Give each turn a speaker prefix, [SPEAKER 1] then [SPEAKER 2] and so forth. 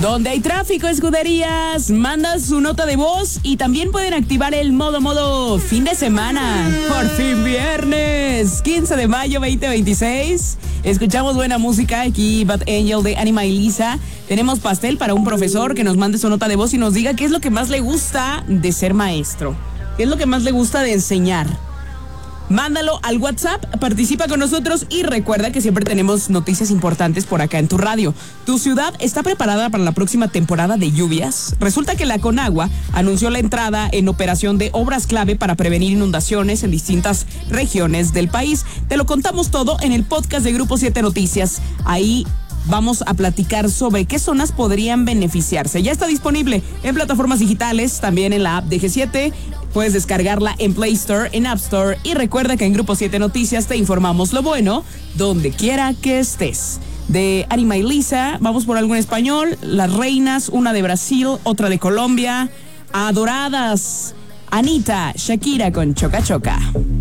[SPEAKER 1] Donde hay tráfico, escuderías, mandas su nota de voz y también pueden activar el modo fin de semana. Por fin viernes, 15 de mayo 2026. Escuchamos buena música aquí, Bad Angel de Anima y Lisa. Tenemos pastel para un profesor que nos mande su nota de voz y nos diga qué es lo que más le gusta de ser maestro. ¿Qué es lo que más le gusta de enseñar? Mándalo al WhatsApp, participa con nosotros y recuerda que siempre tenemos noticias importantes por acá en tu radio. ¿Tu ciudad está preparada para la próxima temporada de lluvias? Resulta que la Conagua anunció la entrada en operación de obras clave para prevenir inundaciones en distintas regiones del país. Te lo contamos todo en el podcast de Grupo 7 Noticias. Ahí vamos a platicar sobre qué zonas podrían beneficiarse. Ya está disponible en plataformas digitales, también en la app de G7. Puedes descargarla en Play Store, en App Store. Y recuerda que en Grupo 7 Noticias te informamos lo bueno, donde quiera que estés. De Anima y Lisa, vamos por algo en español. Las reinas, una de Brasil, otra de Colombia. Adoradas, Anita, Shakira con Choca Choca.